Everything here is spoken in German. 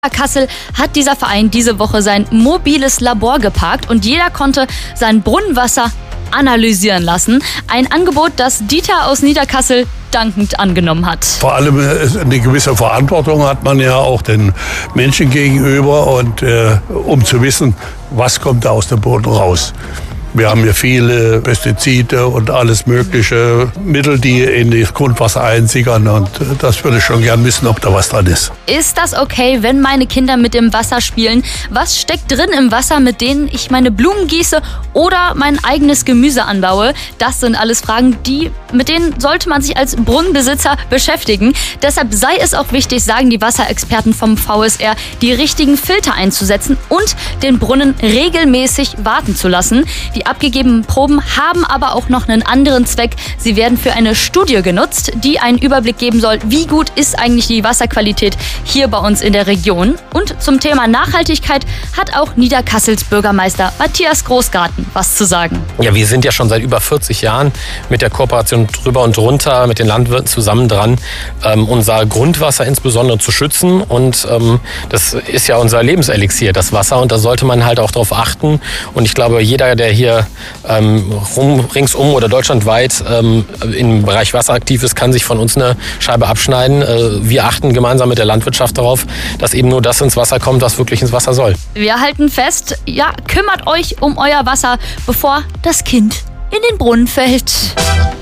Kassel hat dieser Verein diese Woche sein mobiles Labor geparkt und jeder konnte sein Brunnenwasser analysieren lassen. Ein Angebot, das Dieter aus Niederkassel dankend angenommen hat. Vor allem eine gewisse Verantwortung hat man ja auch den Menschen gegenüber und um zu wissen, was kommt da aus dem Boden raus. Wir haben hier viele Pestizide und alles mögliche Mittel, die in das Grundwasser einsickern und das würde ich schon gern wissen, ob da was dran ist. Ist das okay, wenn meine Kinder mit dem Wasser spielen? Was steckt drin im Wasser, mit denen ich meine Blumen gieße oder mein eigenes Gemüse anbaue? Das sind alles Fragen, mit denen sollte man sich als Brunnenbesitzer beschäftigen. Deshalb sei es auch wichtig, sagen die Wasserexperten vom VSR, die richtigen Filter einzusetzen und den Brunnen regelmäßig warten zu lassen. Die abgegebenen Proben haben aber auch noch einen anderen Zweck. Sie werden für eine Studie genutzt, die einen Überblick geben soll, wie gut ist eigentlich die Wasserqualität hier bei uns in der Region. Und zum Thema Nachhaltigkeit hat auch Niederkassels Bürgermeister Matthias Großgarten was zu sagen. Ja, wir sind ja schon seit über 40 Jahren mit der Kooperation drüber und drunter mit den Landwirten zusammen dran, unser Grundwasser insbesondere zu schützen. Und das ist ja unser Lebenselixier, das Wasser. Und da sollte man halt auch drauf achten. Und ich glaube, jeder, der hier ringsum oder deutschlandweit im Bereich Wasser aktiv ist, kann sich von uns eine Scheibe abschneiden. Wir achten gemeinsam mit der Landwirtschaft darauf, dass eben nur das ins Wasser kommt, was wirklich ins Wasser soll. Wir halten fest, ja, kümmert euch um euer Wasser, bevor das Kind in den Brunnen fällt.